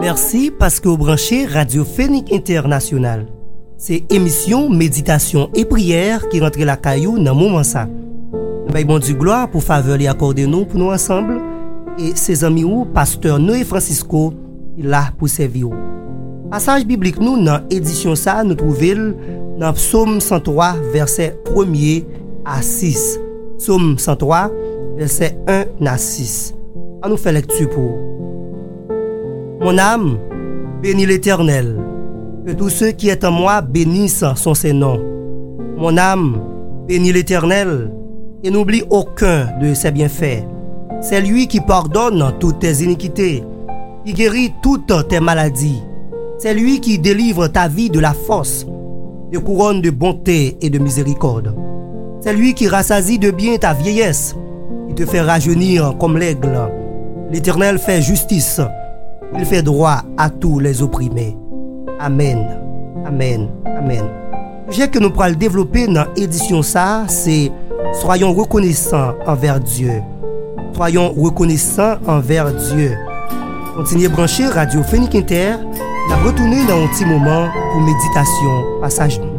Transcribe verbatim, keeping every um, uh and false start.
Merci parce que vous branchez Radio Phénix International. C'est émission, méditation et prière qui rentre la caillou dans le moment ça. Nous avons du gloire pour faveur et accorder nous pour nous ensemble. Et ses amis ou pasteur Noé Francisco, il est là pour servir. Passage biblique nous dans édition ça nous trouvons dans Psaume cent trois verset premier à six. Psaume cent trois verset un à six. On nous fait lecture pour. Mon âme bénit l'Éternel. Que tous ceux qui sont en moi bénissent son Saint-Nom. Mon âme bénit l'Éternel et n'oublie aucun de ses bienfaits. C'est lui qui pardonne toutes tes iniquités, qui guérit toutes tes maladies. C'est lui qui délivre ta vie de la force, de couronne de bonté et de miséricorde. C'est lui qui rassasie de bien ta vieillesse, qui te fait rajeunir comme l'aigle. L'Éternel fait justice, il fait droit à tous les opprimés. Amen, amen, amen. Le sujet que nous pourrons développer dans l'édition ça, c'est soyons reconnaissants envers Dieu. Soyons reconnaissants envers Dieu. Continuez brancher Radio Phénix Inter. On a retourné dans un petit moment pour méditation. Passage nous.